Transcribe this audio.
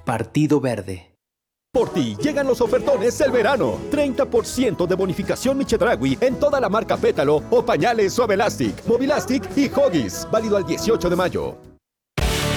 Partido Verde. Por ti llegan los ofertones del verano. 30% de bonificación Michedragui en toda la marca Pétalo o pañales Suave Elastic, Movilastic y Huggies. Válido al 18 de mayo.